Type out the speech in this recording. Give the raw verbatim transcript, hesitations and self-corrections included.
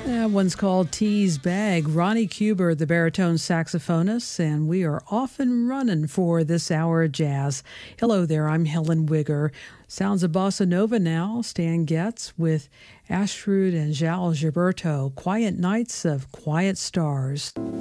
That one's called Tease Bag. Ronnie Cuber, the baritone saxophonist, and we are off and running for this hour of jazz. Hello there, I'm Helen Wigger. Sounds of bossa nova now. Stan Getz with Astrud and João Gilberto, Quiet Nights of Quiet Stars.